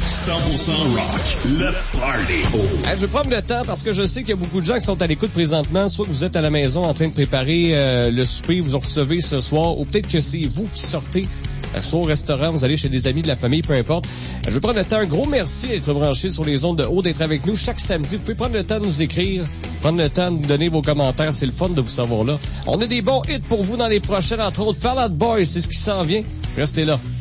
100% rock, le party. Je vais prendre le temps parce que je sais qu'il y a beaucoup de gens qui sont à l'écoute présentement. Soit que vous êtes à la maison en train de préparer le souper, vous en recevez ce soir, ou peut-être que c'est vous qui sortez soit au restaurant, vous allez chez des amis de la famille, peu importe. Je vais prendre le temps. Un gros merci d'être branché sur les ondes de haut, d'être avec nous chaque samedi. Vous pouvez prendre le temps de nous écrire, prendre le temps de nous donner vos commentaires. C'est le fun de vous savoir là. On a des bons hits pour vous dans les prochaines, entre autres Fall Out Boy, c'est ce qui s'en vient. Restez là.